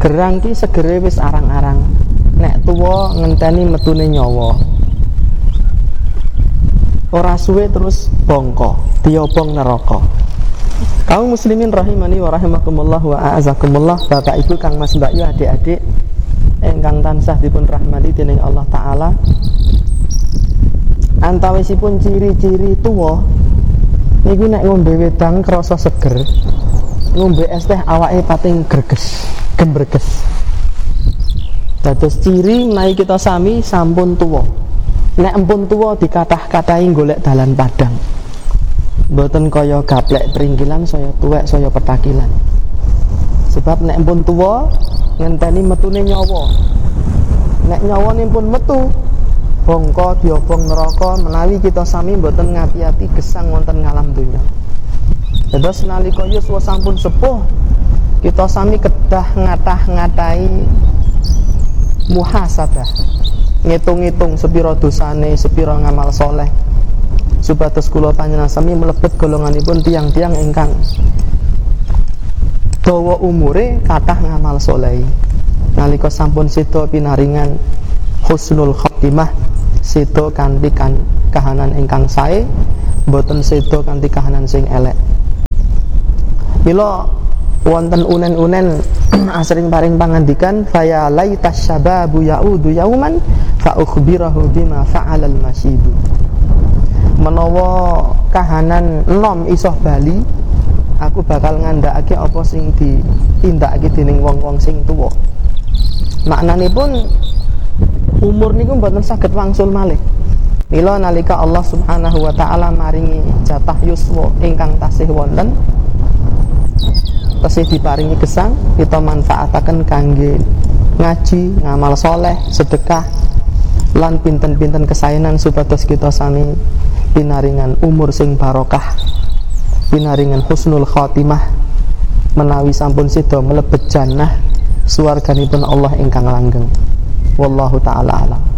Gerang ki segere wis arang-arang. Nek tuwa ngenteni metune nyawa. Ora suwe terus bongko, diobong neraka. Kaum muslimin rahimani wa rahimakumullah wa a'azakumullah, Bapak Ibu Kang Mas Mbak Yu, adik-adik ingkang tansah dipun rahmati dening Allah taala. Antawisipun ciri-ciri tuwa niku nek ngombe wedang krasa seger, ngombe es teh awake pating greges, gembreges. Dados ciri menawi kita sami sampun tuwa. Nek ampun tuwa dikathah-katahi golek dalan padang. Mboten kaya gaplek pringkilan saya tuwek saya petakilan. Sebab nek ampun tuwa ngenteni metune nyawa. Nek nyawane pun metu bongko diobong neraka menawi kita sami mboten ngati-ati gesang wonten ngalam donya. Dados nalika yuswa sampun sepuh kita sami kedah ngatah-ngatahi muhasabah, ngitung-ngitung sepira dosane, sepira ngamal soleh, supados kula panjenengan sami mlebet golonganipun tiang-tiang ingkang dawa umure kathah ngamal soleh. Nalika sampun seda pinaringan husnul khotimah, seda kanthi kahanan ingkang sae, mboten seda kanthi kahanan sing elek. Mila wonten unen-unen asring paring pangandikan faya laitas syababu yaudu yauman fa ukhbirahu bima fa'alal masyidu. Menawa kahanan enom isoh bali, aku bakal ngandhakake apa sing ditindakake dening wong-wong sing tuwa. Maknanipun umur niku mboten saged wangsul malih. Mila nalika Allah Subhanahu wa taala maringi jatah yuswa ingkang tasih wonten, tasih diparingi gesang, kita manfaataken kangge ngaji, ngamal soleh, sedekah lan pinten-pinten kesaenan supados kita sami pinaringan umur sing barokah, pinaringan husnul khotimah, menawi sampun sida mlebet jannah swarganipun Allah ingkang langgeng. Wallahu taala alam.